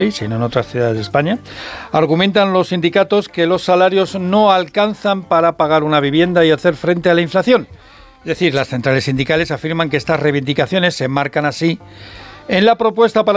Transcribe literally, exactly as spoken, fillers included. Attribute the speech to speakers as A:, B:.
A: sino en otras ciudades de España. Argumentan los sindicatos que los salarios no alcanzan para pagar una vivienda y hacer frente a la inflación. Es decir, las centrales sindicales afirman que estas reivindicaciones se enmarcan así en la propuesta para